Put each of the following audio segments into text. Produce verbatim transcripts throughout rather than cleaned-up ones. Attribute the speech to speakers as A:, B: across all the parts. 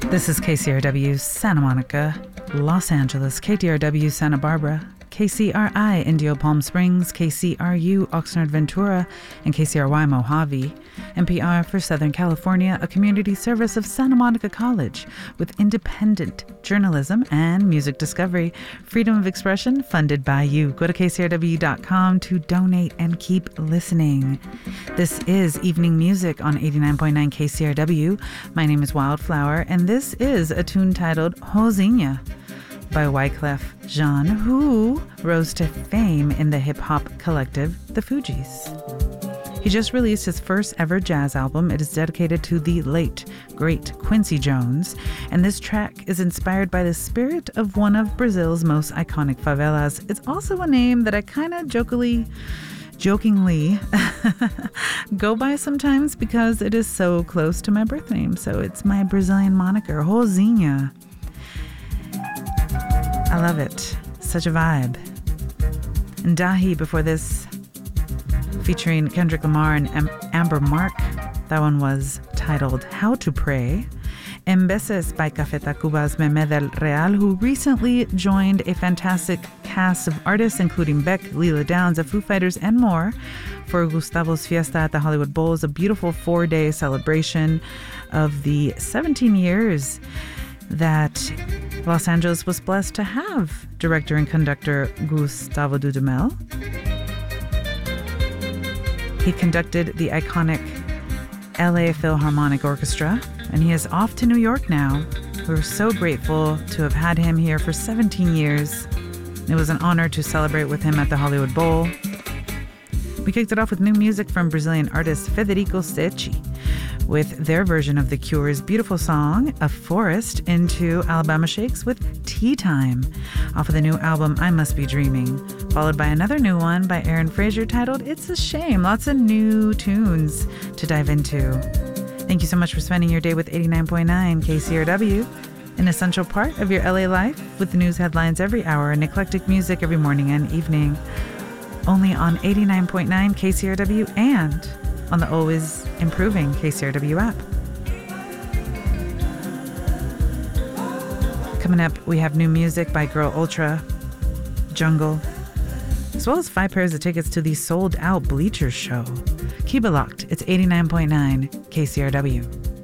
A: This is K C R W Santa Monica, Los Angeles, K T R W Santa Barbara, K C R I Indio Palm Springs, K C R U Oxnard Ventura, and K C R Y Mojave. N P R for Southern California, a community service of Santa Monica College with independent journalism and music discovery. Freedom of expression funded by you. Go to K C R W dot com to donate and keep listening. This is Evening Music on eighty-nine point nine K C R W. My name is Wildflower, and this is a tune titled Rosinha by Wyclef Jean, who rose to fame in the hip-hop collective The Fugees. He just released his first ever jazz album. It is dedicated to the late, great Quincy Jones, and this track is inspired by the spirit of one of Brazil's most iconic favelas. It's also a name that I kind of jokingly, jokingly go by sometimes because it is so close to my birth name. So it's my Brazilian moniker, Rosinha. I love it. Such a vibe. And Dahi before this, featuring Kendrick Lamar and Am- Amber Mark. That one was titled How to Pray. Embeses by Café Tacuba's Meme del Real, who recently joined a fantastic cast of artists, including Beck, Leela Downs, the Foo Fighters, and more, for Gustavo's Fiesta at the Hollywood Bowl. A beautiful four-day celebration of the seventeen years that Los Angeles was blessed to have director and conductor Gustavo Dudamel. He conducted the iconic L A Philharmonic Orchestra, and he is off to New York now. We're so grateful to have had him here for seventeen years. It was an honor to celebrate with him at the Hollywood Bowl. We kicked it off with new music from Brazilian artist Federico Secchi, with their version of The Cure's beautiful song, A Forest, into Alabama Shakes with Tea Time, off of the new album I Must Be Dreaming, followed by another new one by Aaron Fraser titled It's a Shame. Lots of new tunes to dive into. Thank you so much for spending your day with eighty-nine point nine K C R W, an essential part of your L A life, with the news headlines every hour and eclectic music every morning and evening. Only on eighty-nine point nine K C R W and on the always improving K C R W app. Coming up, we have new music by Girl Ultra, Jungle, as well as five pairs of tickets to the sold-out Bleachers show. Keep it locked. It's eighty-nine point nine K C R W.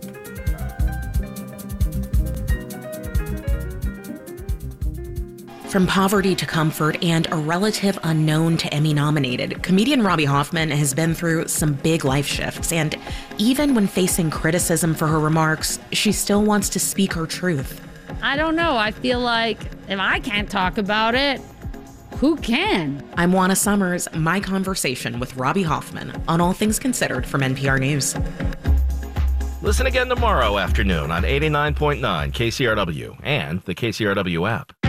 B: From poverty to comfort and a relative unknown to Emmy-nominated, comedian Robbie Hoffman has been through some big life shifts, and even when facing criticism for her remarks, she still wants to speak her truth.
C: I don't know. I feel like if I can't talk about it, who can?
B: I'm Juana Summers, my conversation with Robbie Hoffman on All Things Considered from N P R News.
D: Listen again tomorrow afternoon on eighty-nine point nine K C R W and the K C R W app.